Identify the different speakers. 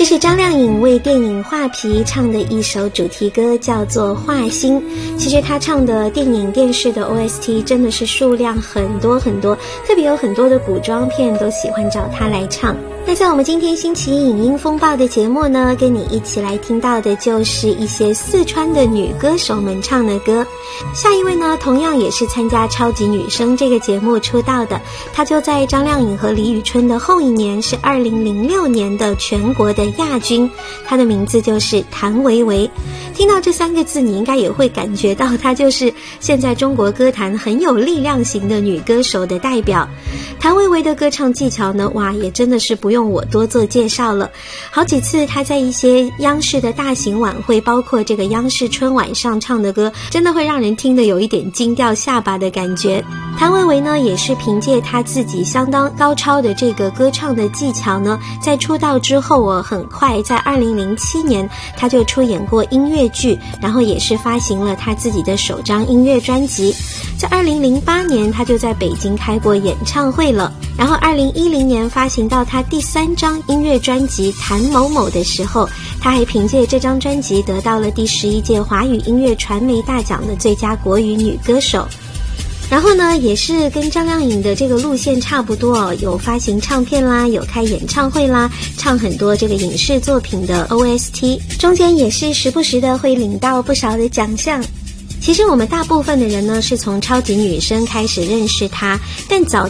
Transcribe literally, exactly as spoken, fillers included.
Speaker 1: 这是张靓颖为电影《画皮》唱的一首主题歌，叫做《画心》。其实她唱的电影电视的 O S T 真的是数量很多很多，特别有很多的古装片都喜欢找她来唱。那在我们今天星期一影音风暴的节目呢，跟你一起来听到的就是一些四川的女歌手们唱的歌。下一位呢，同样也是参加超级女声这个节目出道的，她就在张靓颖和李宇春的后一年，是二零零六年的全国的亚军，她的名字就是谭维维。听到这三个字，你应该也会感觉到她就是现在中国歌坛很有力量型的女歌手的代表。谭维维的歌唱技巧呢，哇，也真的是不用我多做介绍了。好几次她在一些央视的大型晚会，包括这个央视春晚上唱的歌，真的会让人听得有一点惊掉下巴的感觉。谭维维呢，也是凭借她自己相当高超的这个歌唱的技巧呢，在出道之后哦，很快在二零零七年她就出演过音乐剧，然后也是发行了她自己的首张音乐专辑。在二零零八年她就在北京开过演唱会了，然后二零一零年发行到她第三张音乐专辑《谭某某》的时候，她还凭借这张专辑得到了第十一届华语音乐传媒大奖的最佳国语女歌手。然后呢，也是跟张靓颖的这个路线差不多哦，有发行唱片啦，有开演唱会啦，唱很多这个影视作品的 O S T， 中间也是时不时的会领到不少的奖项。其实我们大部分的人呢，是从超级女声开始认识她，但早